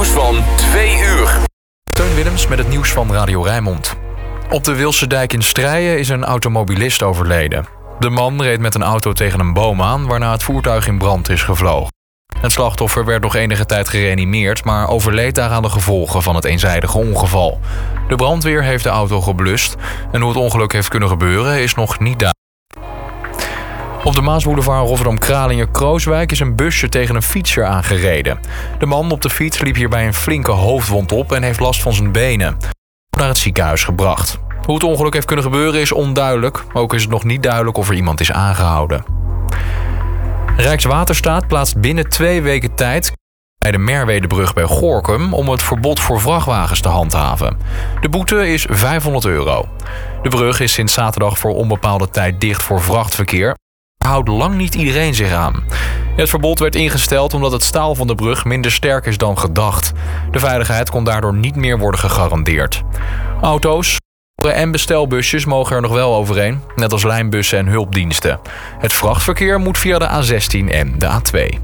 nieuws van 2 uur. Teun Willems met het nieuws van Radio Rijnmond. Op de Wilsendijk in Strijen is een automobilist overleden. De man reed met een auto tegen een boom aan, waarna het voertuig in brand is gevlogen. Het slachtoffer werd nog enige tijd gereanimeerd, maar overleed daaraan de gevolgen van het eenzijdige ongeval. De brandweer heeft de auto geblust en hoe het ongeluk heeft kunnen gebeuren is nog niet duidelijk. Op de Maasboulevard Rotterdam-Kralingen-Krooswijk is een busje tegen een fietser aangereden. De man op de fiets liep hierbij een flinke hoofdwond op en heeft last van zijn benen. Naar het ziekenhuis gebracht. Hoe het ongeluk heeft kunnen gebeuren is onduidelijk. Ook is het nog niet duidelijk of er iemand is aangehouden. Rijkswaterstaat plaatst binnen 2 weken tijd bij de Merwedebrug bij Gorinchem om het verbod voor vrachtwagens te handhaven. De boete is €500. De brug is sinds zaterdag voor onbepaalde tijd dicht voor vrachtverkeer. Daar houdt lang niet iedereen zich aan. Het verbod werd ingesteld omdat het staal van de brug minder sterk is dan gedacht. De veiligheid kon daardoor niet meer worden gegarandeerd. Auto's en bestelbusjes mogen er nog wel overheen, net als lijnbussen en hulpdiensten. Het vrachtverkeer moet via de A16 en de A2.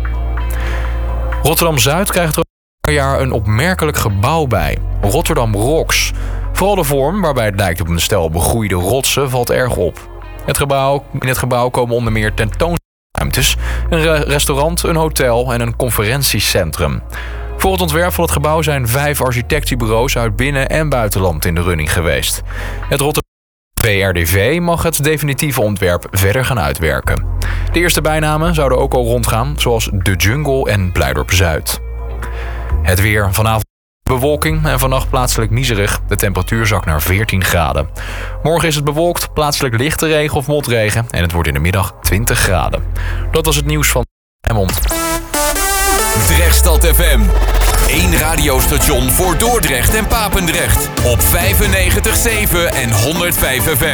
Rotterdam-Zuid krijgt er per jaar een opmerkelijk gebouw bij. Rotterdam Rocks. Vooral de vorm, waarbij het lijkt op een stel begroeide rotsen, valt erg op. In het gebouw komen onder meer tentoonstellingsruimtes, een restaurant, een hotel en een conferentiecentrum. Voor het ontwerp van het gebouw zijn 5 architectenbureaus uit binnen- en buitenland in de running geweest. Het Rotterdam VRDV mag het definitieve ontwerp verder gaan uitwerken. De eerste bijnamen zouden ook al rondgaan, zoals De Jungle en Blijdorp Zuid. Het weer: vanavond bewolking en vannacht plaatselijk miserig. De temperatuur zakt naar 14 graden. Morgen is het bewolkt, plaatselijk lichte regen of motregen en het wordt in de middag 20 graden. Dat was het nieuws van Rijnmond. Drechtstad FM. 1 radiostation voor Dordrecht en Papendrecht. Op 95.7 en 105 FM.